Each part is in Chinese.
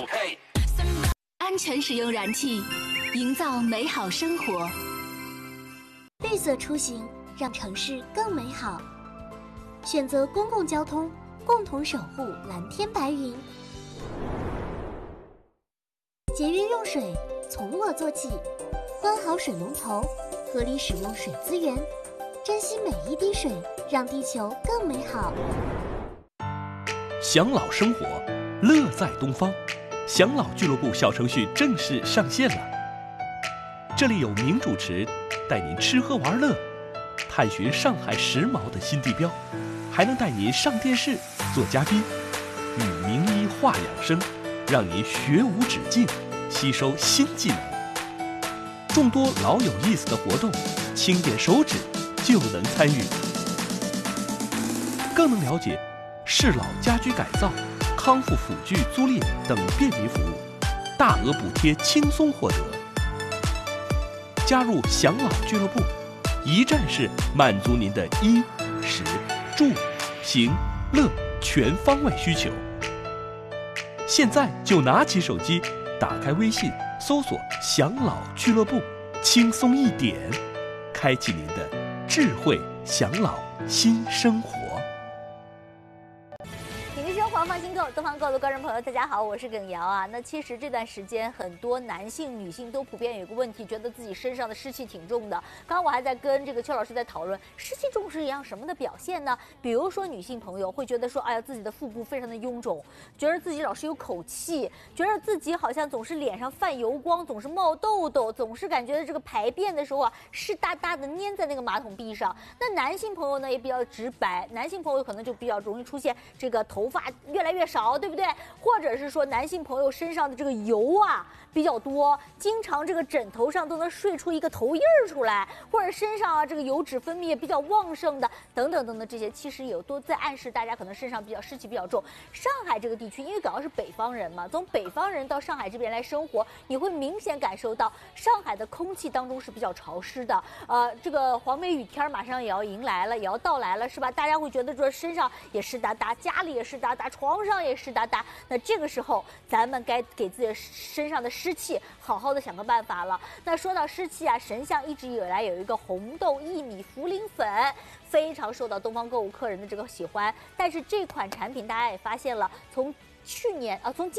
安全使用燃气，营造美好生活。 绿色出行，让城市更美好。选择公共交通，共同守护蓝天白云。节约用水，从我做起。关好水龙头，合理使用水资源，珍惜每一滴水，让地球更美好。 享老生活，乐在东方。享老俱乐部小程序正式上线了，这里有名主持带您吃喝玩乐，探寻上海时髦的新地标，还能带您上电视做嘉宾，与名医话养生，让您学无止境，吸收新技能。众多老有意思的活动，轻点手指就能参与，更能了解适老家居改造、康复辅具租赁等便民服务，大额补贴轻松获得。加入享老俱乐部，一站式满足您的衣、食、住、行、乐全方位需求。现在就拿起手机，打开微信，搜索享老俱乐部，轻松一点，开启您的智慧享老新生活。 放心购，东方购的观众朋友，大家好，我是耿瑶啊。那其实这段时间，很多男性、女性都普遍有一个问题，觉得自己身上的湿气挺重的。刚刚我还在跟这个邱老师在讨论，湿气重是一样什么的表现呢？比如说女性朋友会觉得说，哎呀，自己的腹部非常的臃肿，觉得自己老是有口气，觉得自己好像总是脸上泛油光，总是冒痘痘，总是感觉这个排便的时候啊，湿哒哒的粘在那个马桶壁上。那男性朋友呢也比较直白，男性朋友可能就比较容易出现这个头发越来越少，对不对？或者是说男性朋友身上的这个油啊比较多，经常这个枕头上都能睡出一个头印儿出来，或者身上啊这个油脂分泌也比较旺盛的，等等等等，这些其实有都在暗示大家可能身上比较湿气比较重。上海这个地区，因为主要是北方人嘛，从北方人到上海这边来生活，你会明显感受到上海的空气当中是比较潮湿的。这个黄梅雨天马上也要迎来了，也要到来了，是吧？大家会觉得说身上也湿哒哒，家里也湿哒哒，床上也湿哒哒。那这个时候，咱们该给自己身上的湿气好好的想个办法了。那说到湿气啊，神象一直以来有一个红豆薏米茯苓粉，非常受到东方购物客人的这个喜欢。但是这款产品大家也发现了，从今年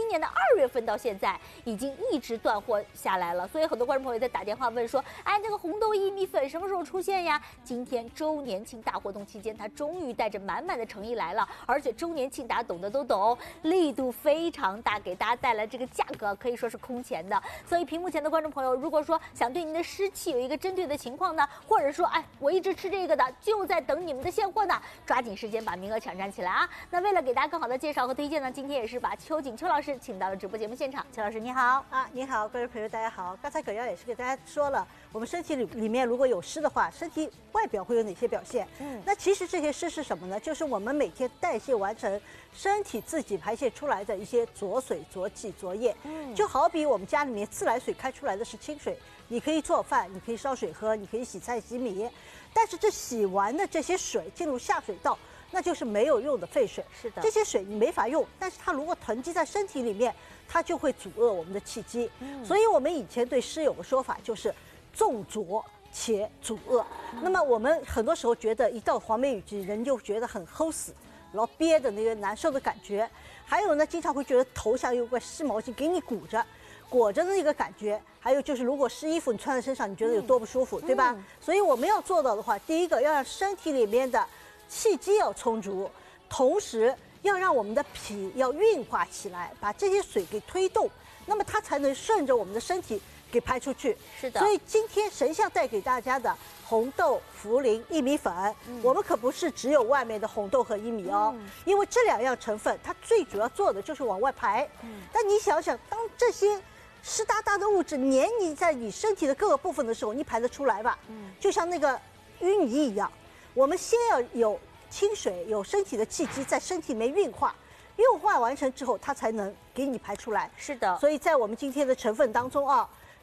2月份到现在，已经一直断货下来了。所以很多观众朋友在打电话问说，哎，这个红豆薏米粉什么时候出现呀？今天周年庆大活动期间，它终于带着满满的诚意来了。而且周年庆大家懂的都懂，力度非常大，给大家带来这个价格可以说是空前的。所以屏幕前的观众朋友，如果说想对您的湿气有一个针对的情况呢，或者说哎我一直吃这个的，就在等你们的现货呢，抓紧时间把名额抢占起来啊！那为了给大家更好的介绍和推荐呢，今天也是把邱瑾邱老师请到了直播节目现场。邱老师你好啊，你好，各位朋友大家好。刚才葛瑶也是给大家说了，我们身体里面如果有湿的话，身体外表会有哪些表现？那其实这些湿是什么呢？就是我们每天代谢完成，身体自己排泄出来的一些浊水、浊气、浊液。就好比我们家里面自来水开出来的是清水，你可以做饭，你可以烧水喝，你可以洗菜洗米，但是这洗完的这些水进入下水道，那就是没有用的废水。是的，这些水你没法用，但是它如果囤积在身体里面，它就会阻遏我们的气机。所以我们以前对湿有个说法，就是重浊且阻遏。那么我们很多时候觉得一到黄梅雨季，人就觉得很齁死，然后憋的那个难受的感觉。还有呢，经常会觉得头上有个湿毛巾给你裹着的那个感觉。还有就是，如果湿衣服你穿在身上，你觉得有多不舒服，对吧？所以我们要做到的话，第一个要让身体里面的气机要充足，同时要让我们的脾要运化起来，把这些水给推动，那么它才能顺着我们的身体给排出去。是的。所以今天神象带给大家的红豆、茯苓、薏米粉，我们可不是只有外面的红豆和薏米哦，因为这两样成分它最主要做的就是往外排。但你想想，当这些湿哒哒的物质黏腻在你身体的各个部分的时候，你排得出来吧？就像那个淤泥一样。我们先要有清水，有身体的气机在身体里面运化，运化完成之后，它才能给你排出来。是的。所以在我们今天的成分当中啊，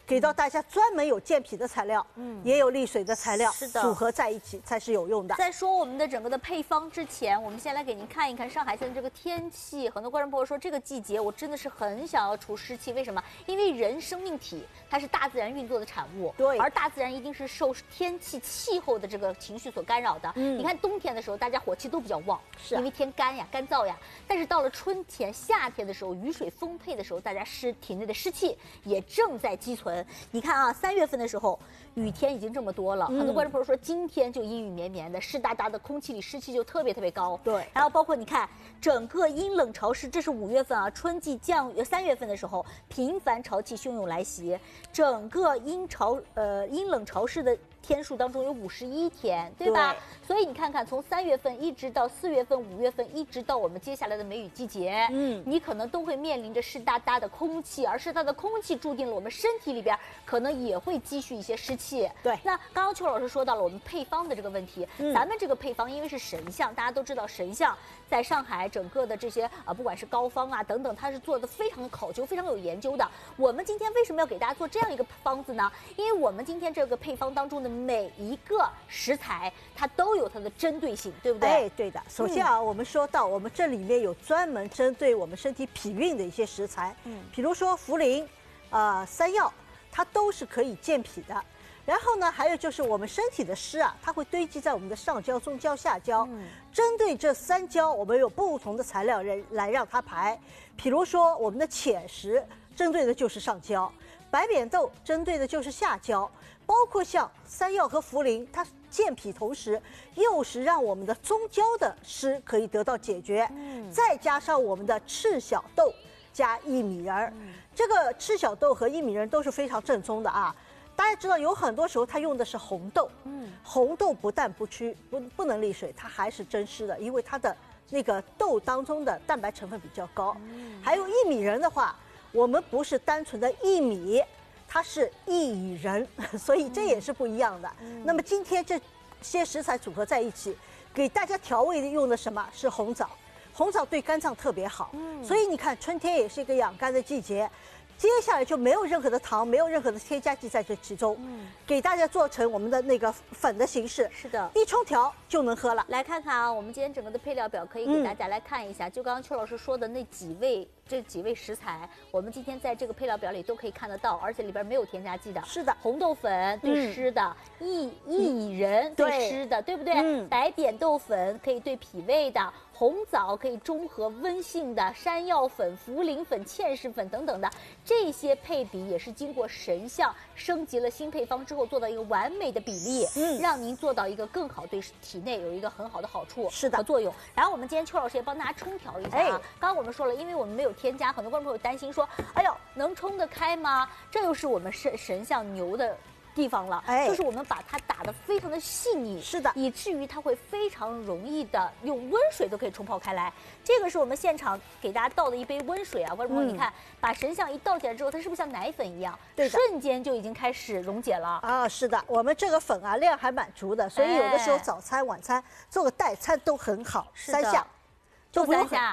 给到大家专门有健脾的材料，也有利水的材料， 是的组合在一起才是有用的。 在说我们的整个的配方之前，我们先来给您看一看上海现在这个天气。很多观众朋友说，这个季节我真的是很想要除湿气，为什么？因为人生命体它是大自然运作的产物， 对， 而大自然一定是受天气气候的这个情绪所干扰的。你看冬天的时候，大家火气都比较旺， 是因为天干呀、干燥呀。但是到了春天、夏天的时候，雨水丰沛的时候，大家体内的湿气也正在积存。你看啊，3月份的时候，雨天已经这么多了，很多观众朋友说今天就阴雨绵绵的，湿哒哒的，空气里湿气就特别高。 对， 然后包括你看，整个阴冷潮湿，这是5月份啊，春季3月份的时候，频繁潮气汹涌来袭，整个阴冷潮湿的天数当中有51天，对吧？所以你看看，从3月份一直到4月份、5月份，一直到我们接下来的梅雨季节，你可能都会面临着湿哒哒的空气，而湿哒的空气注定了我们身体里边可能也会积蓄一些湿气。 对， 那刚刚邱老师说到了我们配方的这个问题，咱们这个配方因为是神象，大家都知道神象在上海整个的这些不管是膏方啊等等，它是做的非常考究、非常有研究的。我们今天为什么要给大家做这样一个方子呢？因为我们今天这个配方当中的每一个食材，它都有它的针对性，对不对？ 哎，对的。首先啊，我们说到我们这里面有专门针对我们身体脾运的一些食材，比如说茯苓、山药，它都是可以健脾的。然后呢，还有就是我们身体的湿啊，它会堆积在我们的上焦、中焦、下焦。针对这3焦，我们有不同的材料来让它排。比如说我们的浅食，针对的就是上焦；白扁豆针对的就是下焦。包括像山药和茯苓，它健脾同时又是让我们的中焦的湿可以得到解决。再加上我们的赤小豆加薏米仁，这个赤小豆和薏米仁都是非常正宗的啊。大家知道，有很多时候它用的是红豆，红豆不但不能利水，它还是增湿的，因为它的那个豆当中的蛋白成分比较高。还有薏米仁的话，我们不是单纯的薏米，它是薏仁，所以这也是不一样的。那么今天这些食材组合在一起，给大家调味用的什么是红枣？红枣对肝脏特别好，所以你看春天也是一个养肝的季节。接下来就没有任何的糖，没有任何的添加剂在这其中，给大家做成我们的那个粉的形式， 是的， 一冲调就能喝了。 来看看啊，我们今天整个的配料表可以给大家来看一下，就刚刚邱老师说的这几味食材，我们今天在这个配料表里都可以看得到，而且里边没有添加剂的。 是的， 红豆粉对湿的，薏仁对湿的，对不对？白扁豆粉可以对脾胃的。红枣可以中和温性的，山药粉、茯苓粉、芡实粉等等的这些配比也是经过神象升级了新配方之后做到一个完美的比例，让您做到一个更好对体内有一个很好的好处和作用。然后我们今天邱老师也帮大家冲调一下啊，刚刚我们说了，因为我们没有添加，很多观众朋友担心说，哎呦，能冲得开吗？这又是我们神象牛的地方了，就是我们把它打得非常的细腻， 是的， 以至于它会非常容易的用温水都可以冲泡开来。这个是我们现场给大家倒的一杯温水啊，观众朋友，你看，把神象一倒进来之后，它是不是像奶粉一样，瞬间就已经开始溶解了啊？是的，我们这个粉啊量还蛮足的，所以有的时候早餐、晚餐做个代餐都很好，3下。 就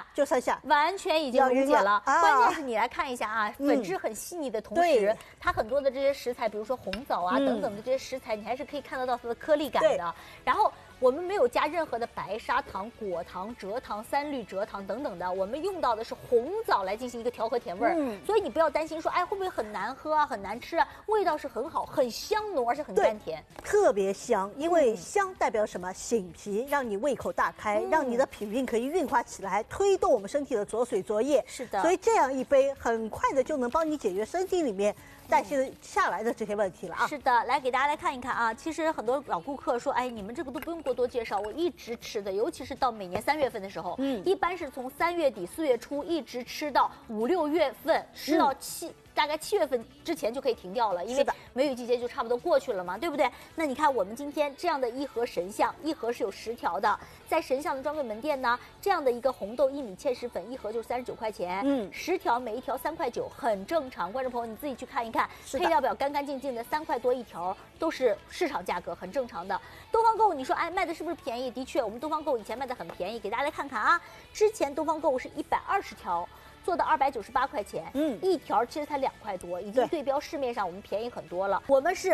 3下，完全已经溶解了。关键是你来看一下啊，粉质很细腻的同时，它很多的这些食材，比如说红枣啊等等的这些食材，你还是可以看得到它的颗粒感的。然后我们没有加任何的白砂糖、果糖、蔗糖、3氯蔗糖等等的，我们用到的是红枣来进行一个调和甜味儿。所以你不要担心说，哎，会不会很难喝啊、很难吃啊？味道是很好，很香浓，而且很甘甜， 特别香。因为香代表什么？醒脾，让你胃口大开，让你的脾运可以运化起来，推动我们身体的浊水浊液。 是的， 所以这样一杯很快的就能帮你解决身体里面代谢下来的这些问题了啊。 是的，来给大家来看一看啊。其实很多老顾客说，哎，你们这个都不用过多介绍，我一直吃的，尤其是到每年3月份的时候，一般是从3月底4月初一直吃到5、6月份，吃到大概7月份之前就可以停掉了，因为梅雨季节就差不多过去了嘛，对不对？那你看我们今天这样的一盒神象，一盒是有10条的，在神象的专柜门店呢，这样的一个红豆薏米芡实粉一盒就39块钱，10条每一条3块9，很正常。观众朋友你自己去看一看，配料表干干净净的，3块多一条都是市场价格，很正常的。东方购物你说哎卖的是不是便宜？的确，我们东方购物以前卖的很便宜，给大家来看看啊，之前东方购物是120条。 做到298块钱，一条其实才2块多，已经对标市面上我们便宜很多了。我们是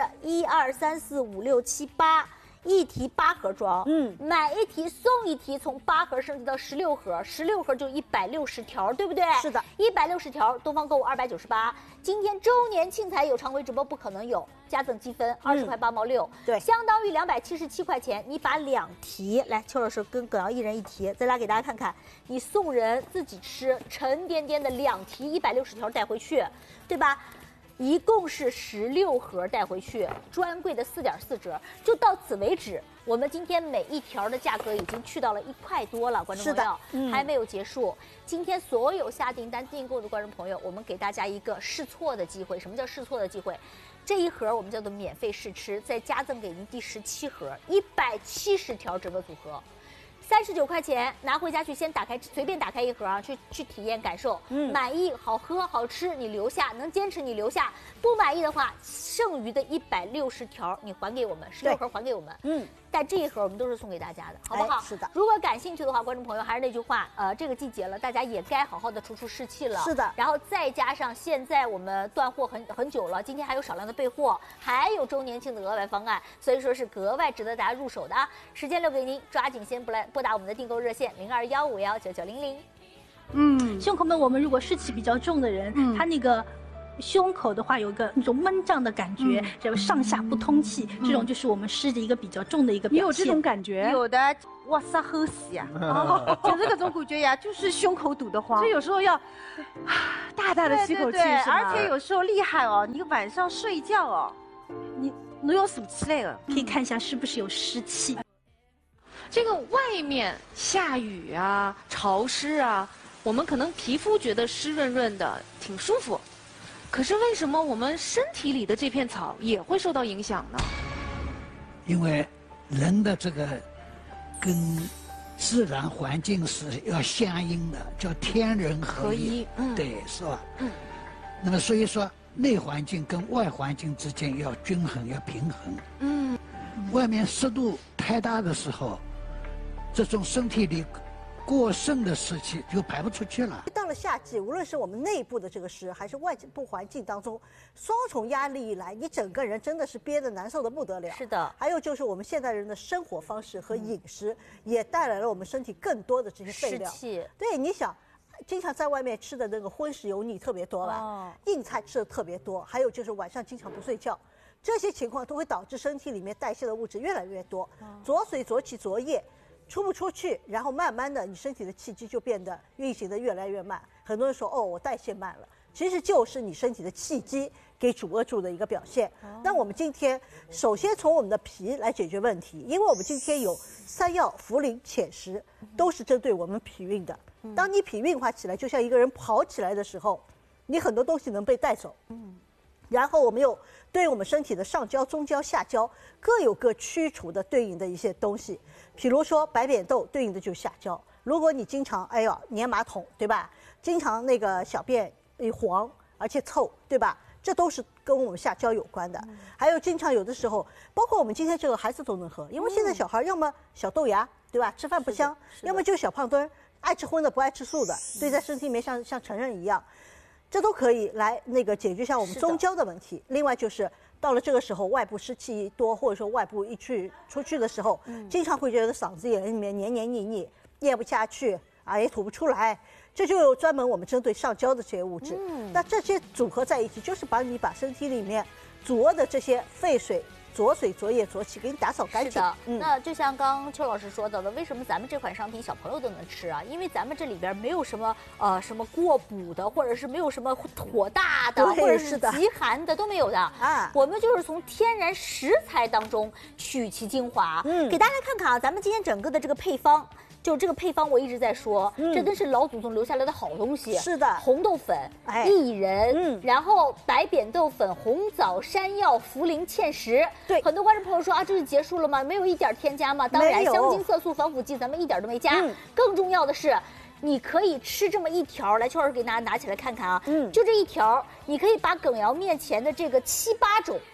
1、2、3、4、5、6、7、8。一提8盒装，买一提送一提，从8盒升级到16盒，16盒就160条，对不对？ 是的 ，160条，东方购物298。今天周年庆才有常规直播，不可能有加赠积分20块8毛6， 对， 相当于277块钱。你把2提来，邱老师跟耿瑶一人1提，再来给大家看看，你送人自己吃沉甸甸的2提160条带回去，对吧？一共是16盒带回去，专柜的4.4折，就到此为止。我们今天每一条的价格已经去到了1块多了，观众朋友，还没有结束。今天所有下订单订购的观众朋友，我们给大家一个试错的机会。什么叫试错的机会？这一盒我们叫做免费试吃，再加赠给您第17盒，170条整个组合。39块钱拿回家去，先打开，随便打开一盒啊，去体验感受，满意好喝好吃你留下，能坚持你留下，不满意的话，剩余的160条你还给我们，16盒还给我们，但这一盒我们都是送给大家的，好不好？ 是的。如果感兴趣的话，观众朋友还是那句话，这个季节了，大家也该好好的出士气了。 是的。 然后再加上现在我们断货很久了，今天还有少量的备货，还有周年庆的额外方案，所以说是格外值得大家入手的啊！时间留给您，抓紧先拨打我们的订购热线0215519900。 兄弟们，我们如果湿气比较重的人，他那个胸口的话有一个那种闷胀的感觉，这上下不通气，这种就是我们湿的一个比较重的一个表现。 你有这种感觉？ 有的，哇塞，好死呀！就是这种感觉呀，就是胸口堵得慌。 所以有时候要大大的吸口气， 对，而且有时候厉害哦，你晚上睡觉哦，你要数起来了， 可以看一下是不是有湿气。 这个外面下雨啊、潮湿啊，我们可能皮肤觉得湿润润的，挺舒服。可是为什么我们身体里的这片草也会受到影响呢？ 因为人的这个跟自然环境是要相应的，叫天人合一，对，是吧？那么所以说，内环境跟外环境之间要均衡，要平衡。外面湿度太大的时候，这种身体里过剩的湿气就排不出去了。 到了夏季，无论是我们内部的这个湿，还是外部环境当中，双重压力一来，你整个人真的是憋得难受得不得了。 是的。还有就是我们现代人的生活方式和饮食，也带来了我们身体更多的这些废料。 湿气。 对，你想，经常在外面吃的那个荤食油腻特别多吧，硬菜吃的特别多，还有就是晚上经常不睡觉，这些情况都会导致身体里面代谢的物质越来越多，左水左气左液。出不出去，然后慢慢的，你身体的气机就变得运行的越来越慢。很多人说，我代谢慢了，其实就是你身体的气机给阻遏住的一个表现。那我们今天首先从我们的脾来解决问题，因为我们今天有3药、茯苓、浅食，都是针对我们脾运的。当你脾运化起来，就像一个人跑起来的时候，你很多东西能被带走。然后我们又对我们身体的上焦、中焦、下焦各有各驱除的对应的一些东西，比如说白扁豆对应的就是下焦。如果你经常粘马桶，对吧？经常那个小便黄而且臭，对吧？这都是跟我们下焦有关的。还有经常有的时候，包括我们今天这个孩子都能喝，因为现在小孩要么小豆芽，对吧？吃饭不香，要么就是小胖墩，爱吃荤的不爱吃素的，所以在身体里面像成人一样。这都可以来解决像我们中焦的问题。另外就是到了这个时候，外部湿气多，或者说外部出去的时候，经常会觉得嗓子眼里面黏黏腻腻，咽不下去啊，也吐不出来。这就有专门我们针对上焦的这些物质。那这些组合在一起，就是把身体里面阻遏的这些废水。左水左液左气给你打扫干净。 是的，那就像刚邱老师说到的，为什么咱们这款商品小朋友都能吃啊？因为咱们这里边没有什么什么过补的，或者是没有什么火大的，或者是极寒的都没有的啊。我们就是从天然食材当中取其精华。给大家看看啊，咱们今天整个的这个配方。就这个配方，我一直在说，这真是老祖宗留下来的好东西。 是的， 红豆粉、薏仁，然后白扁豆粉、红枣、山药、茯苓、芡实。 对， 很多观众朋友说啊，这就结束了吗？没有一点添加吗？当然，香精、色素、防腐剂咱们一点都没加。更重要的是，你可以吃这么一条，来，邱老师给大家拿起来看看啊。就这一条，你可以把耿瑶面前的这个7、8种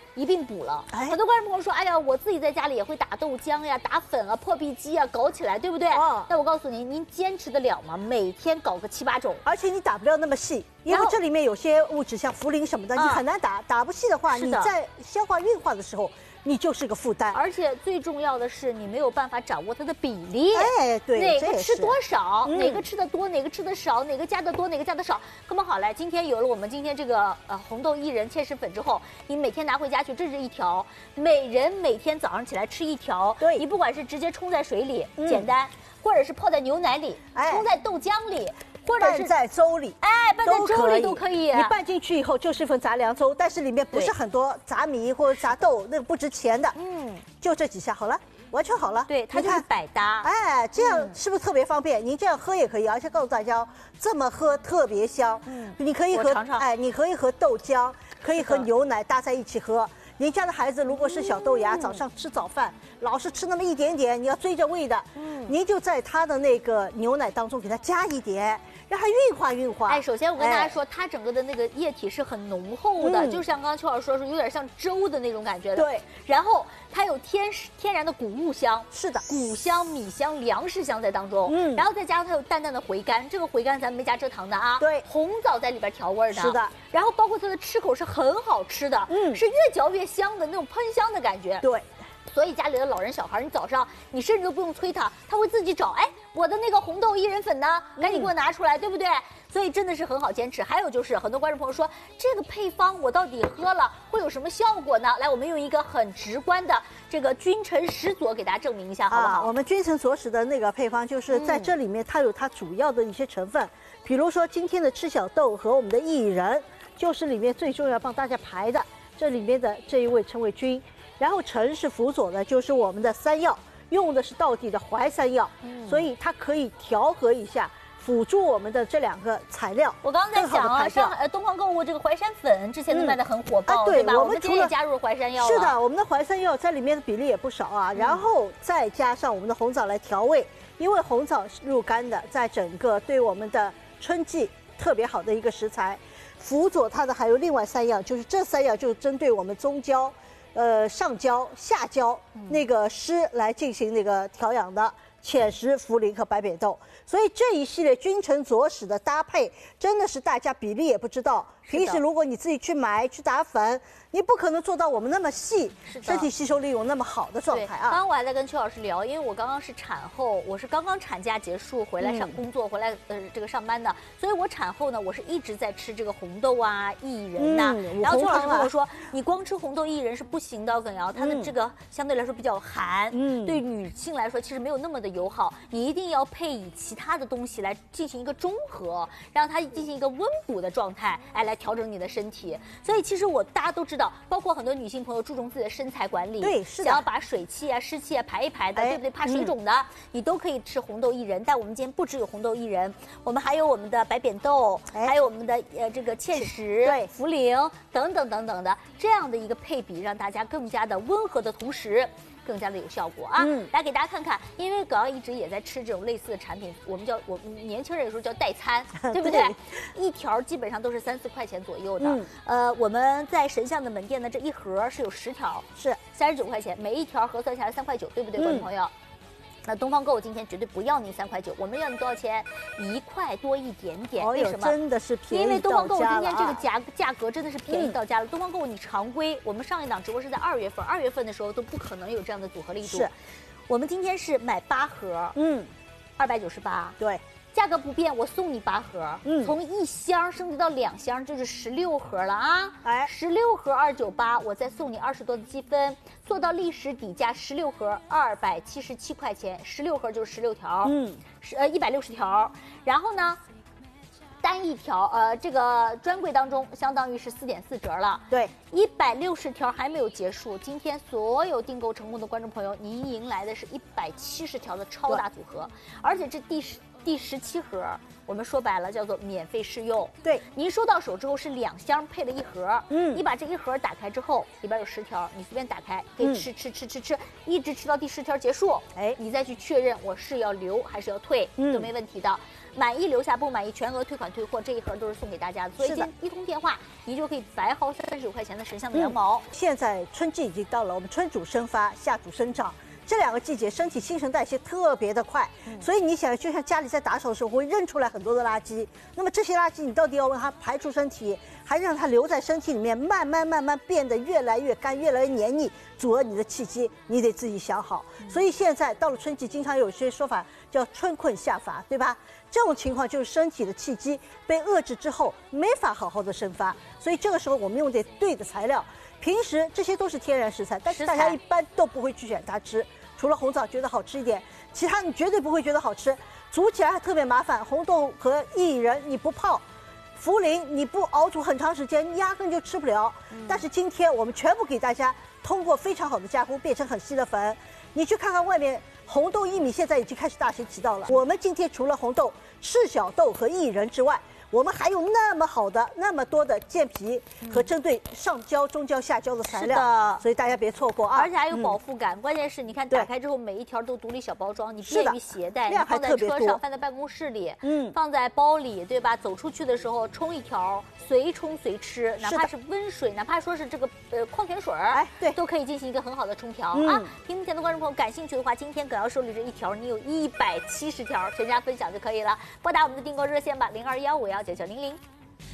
一并补了。很多观众朋友说，哎呀，我自己在家里也会打豆浆呀、打粉啊、破壁机啊，搞起来，对不对？那我告诉您，您坚持得了吗？每天搞个7、8种， 而且你打不了那么细，因为这里面有些物质像茯苓什么的，你很难打。打不细的话，你在消化运化的时候。你就是个负担， 而且最重要的是，你没有办法掌握它的比例。 哎，对， 哪个吃多少，哪个吃的多，哪个吃的少，哪个加的多，哪个加的少。那么好来，今天有了我们今天这个红豆薏仁芡实粉之后，你每天拿回家去，这是1条，每人每天早上起来吃1条。 对， 你不管是直接冲在水里，简单，或者是泡在牛奶里，冲在豆浆里。或者是拌在粥里， 哎，拌在粥里都可以。 你拌进去以后就是一份杂粮粥，但是里面不是很多杂米或者杂豆，那个不值钱的。就这几下好了，完全好了。 对，它就是百搭。 哎，这样是不是特别方便？您这样喝也可以，而且告诉大家，这么喝特别香。你可以和哎，你可以和豆浆，可以和牛奶搭在一起喝。您家的孩子如果是小豆芽，早上吃早饭老是吃那么一点点，你要追着喂的，您就在他的那个牛奶当中给他加一点，让它运化运化。 哎，首先我跟大家说，它整个的那个液体是很浓厚的，就像刚刚邱老师说，是有点像粥的那种感觉的。 对， 然后它有天然的谷物香， 是的， 谷香、米香、粮食香在当中。然后再加上它有淡淡的回甘，这个回甘咱们没加蔗糖的啊。 对， 红枣在里边调味的。 是的。 然后包括它的吃口是很好吃的，是越嚼越香的那种喷香的感觉。 对。 所以家里的老人小孩，你早上你甚至都不用催他，他会自己找。哎，我的那个红豆薏仁粉呢？赶紧给我拿出来，对不对？所以真的是很好坚持。还有就是很多观众朋友说，这个配方我到底喝了会有什么效果呢？来，我们用一个很直观的这个君臣实佐给大家证明一下，好不好？ 我们君臣佐使的那个配方就是在这里面，它有它主要的一些成分，比如说今天的吃小豆和我们的薏仁，就是里面最重要帮大家排的。这里面的这一味称为君。然后臣是辅佐的，就是我们的3药，用的是道地的淮山药，所以它可以调和一下，辅助我们的这2个材料。 我刚刚在想啊，像东方购物这个淮山粉之前都卖得很火爆，对吧？我们今天也加入了淮山药。 是的，我们的淮山药在里面的比例也不少啊，然后再加上我们的红枣来调味，因为红枣是入肝的，在整个对我们的春季特别好的一个食材。辅佐它的还有另外3样，就是这3样就针对我们中焦。上焦、下焦那个湿来进行那个调养的芡实、茯苓和白扁豆，所以这一系列君臣佐使的搭配，真的是大家比例也不知道。平时如果你自己去买去打粉，你不可能做到我们那么细，身体吸收利用那么好的状态啊。 刚刚我还在跟邱老师聊，因为我刚刚是产后，我是刚刚产假结束回来工作回来这个上班的，所以我产后呢，我是一直在吃这个红豆啊、薏仁呐。然后邱老师跟我说，你光吃红豆薏仁是不行的，耿瑶，它的这个相对来说比较寒，对女性来说其实没有那么的友好，你一定要配以其他的东西来进行一个中和，让它进行一个温补的状态，哎，来调整你的身体。所以其实大家都知道，包括很多女性朋友注重自己的身材管理， 对，是的， 想要把水气啊、湿气啊排一排的，对不对？怕水肿的，你都可以吃红豆薏仁。但我们今天不只有红豆薏仁，我们还有我们的白扁豆，还有我们的这个芡实、茯苓等等等等的这样的一个配比，让大家更加的温和的同时。更加的有效果啊！来给大家看看，因为耿瑶一直也在吃这种类似的产品，我们年轻人有时候叫代餐，对不对？一条基本上都是3、4块钱左右的。我们在神象的门店呢，这一盒是有10条，是39块钱，每一条核算下来3块9，对不对，观众朋友？那东方购物今天绝对不要您3块9，我们要你多少钱？1块多一点点。为什么？ 真的是便宜到家了。 因为东方购物今天这个价格真的是便宜到家了。东方购物你常规，我们上一档直播是在2月份，2月份的时候都不可能有这样的组合力度。是，我们今天是买8盒，298。对。价格不变，我送你8盒，从1箱升级到2箱，就是16盒了啊！哎，16盒298，我再送你20多的积分，做到历史底价16盒277块钱，16盒就是16条，160条，然后呢？单一条，这个专柜当中相当于是4.4折了。对，160条还没有结束。今天所有订购成功的观众朋友，您迎来的是170条的超大组合，而且这第17盒。我们说白了叫做免费试用。 对， 您收到手之后是2箱配了1盒。你把这1盒打开之后，里边有10条，你随便打开，可以吃，一直吃到第10条结束。哎，你再去确认我是要留还是要退，都没问题的。满意留下，不满意全额退款退货，这1盒都是送给大家的。所以一通电话，你就可以白薅39块钱的神香的羊毛。 现在春季已经到了，我们春主生发，夏主生长。这2个季节，身体新陈代谢特别的快，所以你想，就像家里在打扫的时候会扔出来很多的垃圾，那么这些垃圾你到底要让它排出身体，还是让它留在身体里面，慢慢变得越来越干，越来越黏腻，阻碍你的气机，你得自己想好。所以现在到了春季，经常有些说法叫春困夏乏，对吧？这种情况就是身体的气机被遏制之后，没法好好的生发，所以这个时候我们用点对的材料。平时这些都是天然食材，但是大家一般都不会去选它吃。除了红枣觉得好吃一点，其他你绝对不会觉得好吃，煮起来还特别麻烦。红豆和薏仁你不泡，茯苓你不熬煮很长时间，压根就吃不了。但是今天我们全部给大家通过非常好的加工变成很细的粉。你去看看外面红豆薏米现在已经开始大行其道了。我们今天除了红豆、赤小豆和薏仁之外，我们还有那么好的、那么多的健脾和针对上焦、中焦、下焦的材料，所以大家别错过啊！ 而且还有饱腹感，关键是你看打开之后每一条都独立小包装，你便于携带，你放在车上、放在办公室里，放在包里，对吧？走出去的时候冲1条，随冲随吃，哪怕是温水，哪怕说是这个矿泉水，哎，对，都可以进行一个很好的冲调啊！屏幕前的观众朋友感兴趣的话，今天葛瑶手里这1条，你有170条，全家分享就可以了。拨打我们的订购热线吧，0215599900。